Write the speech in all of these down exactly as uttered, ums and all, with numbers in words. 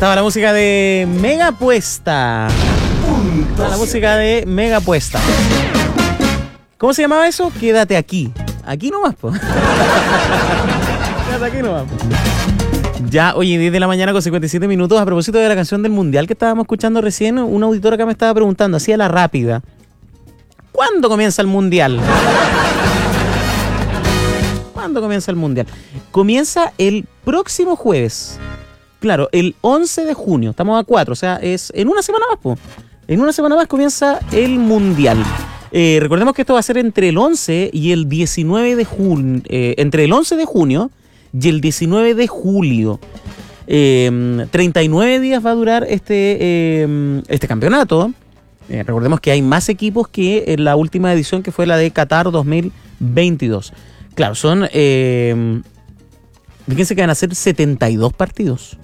estaba la música de Mega Puesta. La música de Mega Puesta. ¿Cómo se llamaba eso? Quédate aquí. Aquí nomás, po. Quédate aquí nomás, po. Ya, oye, diez de la mañana con cincuenta y siete minutos. A propósito de la canción del Mundial que estábamos escuchando recién, una auditora acá me estaba preguntando, así a la rápida, ¿cuándo comienza el Mundial? ¿Cuándo comienza el Mundial? Comienza el próximo jueves. Claro, el once de junio. Estamos a cuatro, o sea, es en una semana más, po. En una semana más comienza el Mundial. Eh, recordemos que esto va a ser entre el once y el diecinueve de junio. Eh, entre el once de junio y el diecinueve de julio. Eh, treinta y nueve días va a durar este, eh, este campeonato. Eh, recordemos que hay más equipos que en la última edición, que fue la de Qatar dos mil veintidós. Claro, son... Eh, fíjense que van a ser setenta y dos partidos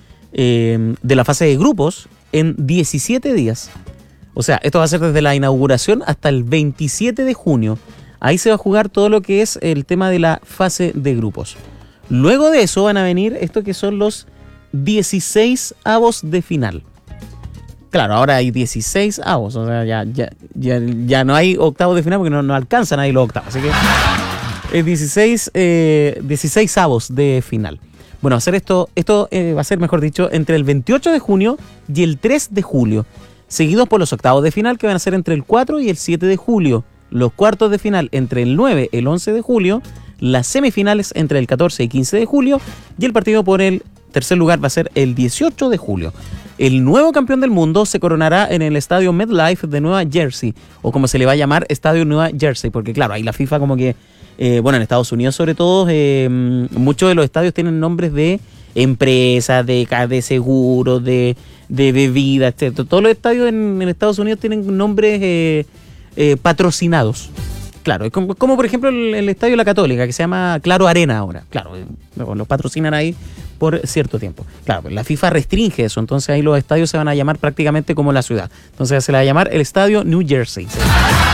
eh, de la fase de grupos en diecisiete días. O sea, esto va a ser desde la inauguración hasta el veintisiete de junio. Ahí se va a jugar todo lo que es el tema de la fase de grupos. Luego de eso van a venir esto que son los dieciséis avos de final. Claro, ahora hay dieciséis avos. O sea, ya, ya, ya, ya no hay octavos de final porque no, no alcanzan ahí los octavos. Así que es dieciséis, eh, dieciséis avos de final. Bueno, va a ser esto, esto eh, va a ser, mejor dicho, entre el veintiocho de junio y el tres de julio. Seguidos por los octavos de final, que van a ser entre el cuatro y el siete de julio. Los cuartos de final entre el nueve y el once de julio. Las semifinales entre el catorce y quince de julio. Y el partido por el tercer lugar va a ser el dieciocho de julio. El nuevo campeón del mundo se coronará en el estadio MetLife de Nueva Jersey. O como se le va a llamar, Estadio Nueva Jersey. Porque claro, ahí la FIFA como que... Eh, bueno, en Estados Unidos sobre todo, eh, muchos de los estadios tienen nombres de empresas, de, de seguros, de, de bebidas, etcétera. Todos los estadios en, en Estados Unidos tienen nombres eh, eh, patrocinados. Claro, es como, como por ejemplo el, el Estadio La Católica, que se llama Claro Arena ahora. Claro, eh, los patrocinan ahí por cierto tiempo. Claro, la FIFA restringe eso, entonces ahí los estadios se van a llamar prácticamente como la ciudad. Entonces se le va a llamar el Estadio New Jersey. ¿Sí?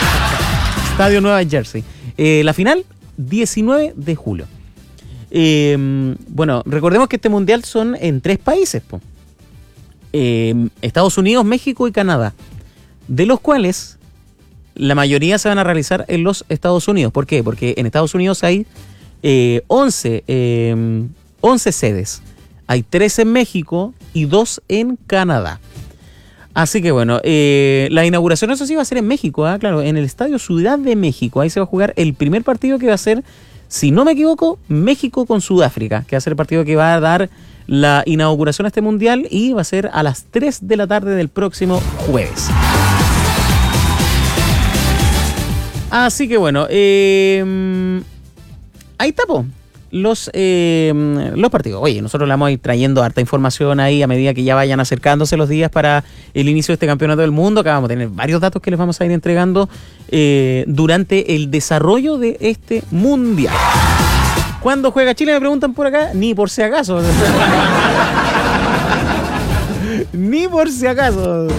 Estadio Nueva Jersey. Eh, la final, diecinueve de julio. Eh, bueno, recordemos que este mundial son en tres países, po. Eh, Estados Unidos, México y Canadá, de los cuales la mayoría se van a realizar en los Estados Unidos. ¿Por qué? Porque en Estados Unidos hay eh, once, eh, once sedes. Hay tres en México y dos en Canadá. Así que bueno, eh, la inauguración, eso sí, va a ser en México, ¿eh? Claro, en el Estadio Ciudad de México. Ahí se va a jugar el primer partido, que va a ser, si no me equivoco, México con Sudáfrica, que va a ser el partido que va a dar la inauguración a este mundial, y va a ser a las tres de la tarde del próximo jueves. Así que bueno, eh, ahí está, po. Los, eh, los partidos. Oye, nosotros le vamos a ir trayendo harta información ahí a medida que ya vayan acercándose los días para el inicio de este campeonato del mundo. Acá vamos a tener varios datos que les vamos a ir entregando eh, durante el desarrollo de este mundial. ¿Cuándo juega Chile? Me preguntan por acá. Ni por si acaso. Ni por si acaso.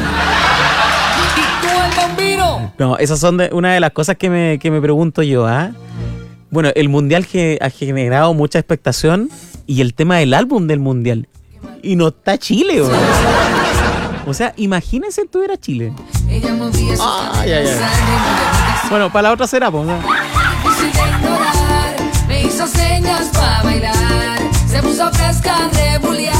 No, esas son de, una de las cosas que me, que me pregunto yo, ¿ah? ¿eh? Bueno, el mundial que ha generado mucha expectación, y el tema del álbum del mundial. Y no está Chile, ¿o? O sea, imagínense si tuviera Chile. Ay, ay, ay. Bueno, para la otra será, pues, ¿no? Me hizo señas para bailar, se puso fresca de bulear.